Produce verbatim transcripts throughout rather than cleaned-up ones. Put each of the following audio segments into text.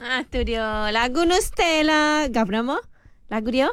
Ah, tu dia. Lagu Nustella. Apa nama? Lagu dia?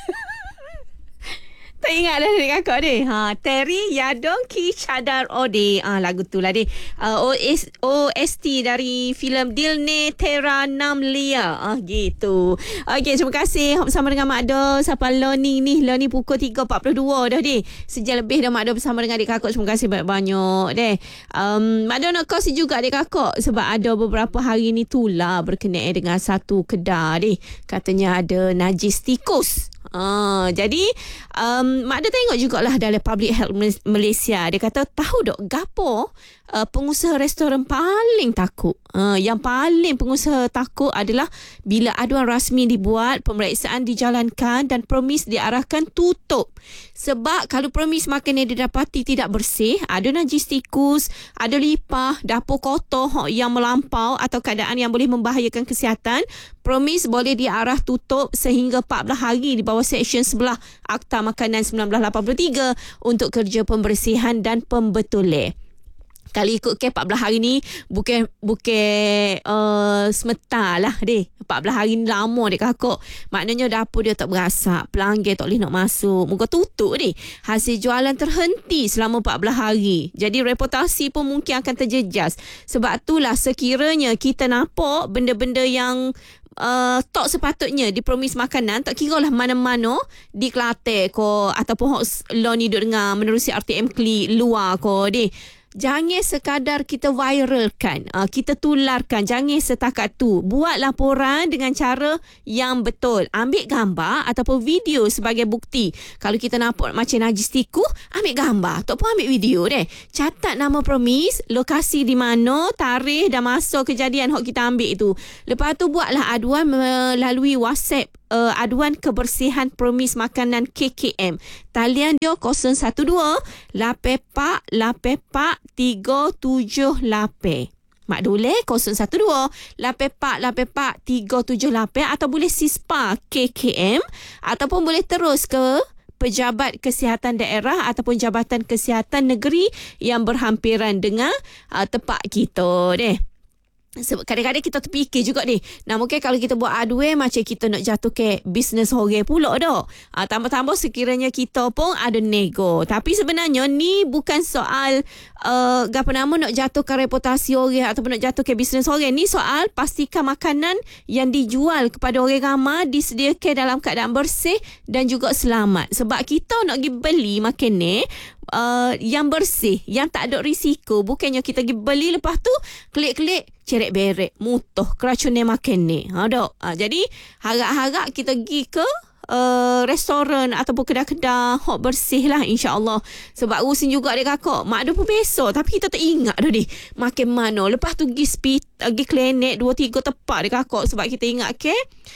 Tak ingat dah dari kakak dia. Ha, Terry Yadong Ki Chadar Ode. Ah, lagu tu lah dia. Uh, O S, O S T dari filem Dilne Tera Nam Lia. Ah, gitu. Okey, terima kasih bersama dengan Mak Do. Sampai Loni ni. Loni pukul tiga empat puluh dua dah dia. Sejam lebih dah Mak Do bersama dengan adik kakak. Terima kasih banyak-banyak deh. Um, Mak Do nak kongsi juga adik kakak. Sebab ada beberapa hari ni tu lah berkenaan dengan satu kedai deh. Katanya ada najis tikus. Ah, jadi um, Mak Ada tengok jugalah dalam Public Health Malaysia. Dia kata tahu dok gapo uh, pengusaha restoran paling takut. Uh, yang paling pengusaha takut adalah bila aduan rasmi dibuat, pemeriksaan dijalankan dan permis diarahkan tutup. Sebab kalau permis makanan didapati tidak bersih, ada najis tikus, ada lipah, dapur kotor yang melampau atau keadaan yang boleh membahayakan kesihatan, permis boleh diarah tutup sehingga empat belas hari di bawah Seksyen sebelah Akta Makanan seribu sembilan ratus lapan puluh tiga untuk kerja pembersihan dan pembetulan. Kalau ikut ke empat belas hari ni bukan bukan uh, semeta lah deh. empat belas hari ni lama dek kakak. Maknanya dapur dia tak berasak, pelanggan tak boleh nak masuk, muka tutup deh. Hasil jualan terhenti selama empat belas hari. Jadi reputasi pun mungkin akan terjejas. Sebab itulah sekiranya kita nampak benda-benda yang Uh, tak sepatutnya di promis makanan, tak kira lah mana-mana di Kelantan ko ataupun hok lo ni duk dengar menerusi R T M Klik luar ko deh. Jangan sekadar kita viralkan, uh, kita tularkan. Jangan setakat tu. Buat laporan dengan cara yang betul. Ambil gambar ataupun video sebagai bukti. Kalau kita nampak macam najis tikus, ambil gambar. Tak pun ambil video deh. Catat nama permis, lokasi di mana, tarikh dan masa kejadian hok kita ambil itu. Lepas tu buatlah aduan melalui WhatsApp. Uh, aduan kebersihan permis makanan K K M. Talian dia kosong satu dua lapan empat lapan empat tiga tujuh lapan. Mak Dole kosong satu dua lapan empat lapan empat tiga tujuh lapan atau boleh Sispa K K M ataupun boleh terus ke Pejabat Kesihatan Daerah ataupun Jabatan Kesihatan Negeri yang berhampiran dengan uh, tempat kita deh. Sebab kadang-kadang kita terfikir juga ni. Nah mungkin kalau kita buat aduan macam kita nak jatuh ke bisnes orang pula dah. Ha, tambah-tambah sekiranya kita pun ada nego. Tapi sebenarnya ni bukan soal uh, apa nama nak jatuhkan reputasi orang ataupun nak jatuh ke bisnes orang. Ni soal pastikan makanan yang dijual kepada orang ramai disediakan dalam keadaan bersih dan juga selamat. Sebab kita nak pergi beli makanan Uh, yang bersih, yang tak ada risiko. Bukannya kita pergi beli lepas tu klik-klik cerek berek mutuh keracunan makan ni. Ha dok. Ha, jadi harap-harap kita pergi ke Uh, restoran ataupun kedai-kedai hok bersih lah insya-Allah. Sebab usin juga dia kakak. Mak ada pun besok tapi kita tak ingat dah ni makan mana. Lepas tu pergi spit, pergi klinik dua tiga tempat dia kakak sebab kita ingat ke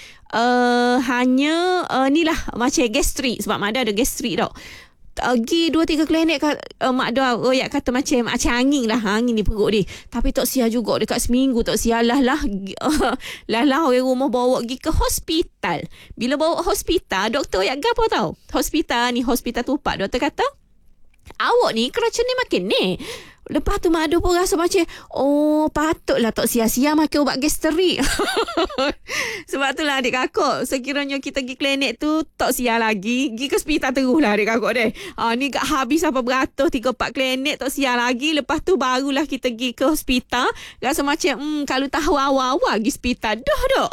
uh, hanya uh, ni lah macam gastrik sebab mak ada ada gastrik tau. Pergi dua tiga klinik uh, mak doa royak kata macam macam angin lah angin ni perut dia. Tapi tak sia juga dekat seminggu tak sia lah lah uh, lah lah orang rumah bawa pergi ke hospital. Bila bawa hospital doktor royak gapo tau. Hospital ni hospital Tupak. Doktor kata awak ni keracunan makan ni. Lepas tu Mak Ado pun rasa macam oh patutlah tak sia-sia makan ubat gastrik. Sebab tu lah adik kakak sekiranya kita pergi klinik tu tak sia lagi pergi ke hospital terus lah adik kakak deh. Ha, ni kat habis apa beratus tiga empat klinik tak sia lagi. Lepas tu barulah kita pergi ke hospital. Rasa macam hmm, kalau tahu awal-awal pergi hospital dah dah.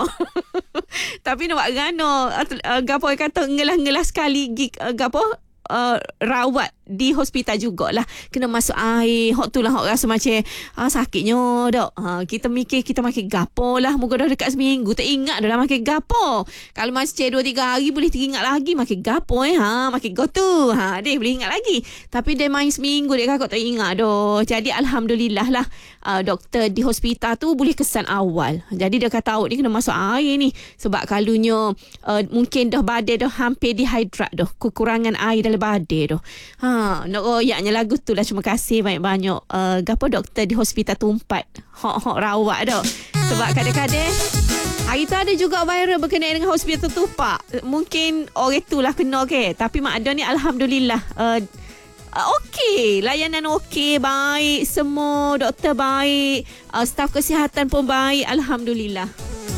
Tapi nak buat gana uh, gapo kata ngelas-ngelas sekali pergi uh, gapo Uh, rawat di hospital jugalah. Kena masuk air. Hak tu lah hak rasa macam ah, sakitnya dok. Ha, kita mikir kita makan gapo lah. Muka dah dekat seminggu. Tak ingat dah makan gapo. Kalau masih dua tiga hari boleh teringat lagi makan gapo eh. Ha, makan gotu. Ha, dia boleh ingat lagi. Tapi dia main seminggu dia kakak tak ingat dah. Jadi Alhamdulillah lah uh, doktor di hospital tu boleh kesan awal. Jadi dia kata awak ni kena masuk air ni. Sebab kalunya uh, mungkin dah badan dah hampir dihidrat dah. Kekurangan air dalam badan dah. Ha, nak royaknya lagu tu lah. Terima kasih banyak-banyak uh, gapo doktor di hospital Tumpat. Hok-hok rawat dah. Sebab kadang-kadang hari tu ada juga viral berkenaan dengan hospital Tupak. Mungkin orang tu lah kena ke. Tapi Mak Ada ni Alhamdulillah uh, uh, okey. Layanan okey, baik. Semua doktor baik. Uh, staf kesihatan pun baik. Alhamdulillah.